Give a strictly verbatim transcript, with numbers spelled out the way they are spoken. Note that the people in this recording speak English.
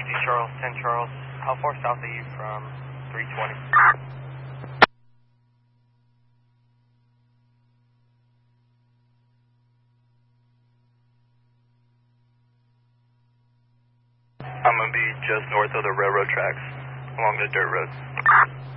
G Charles, ten Charles. How far south are you from three twenty? I'm going to be just north of the railroad tracks along the dirt road.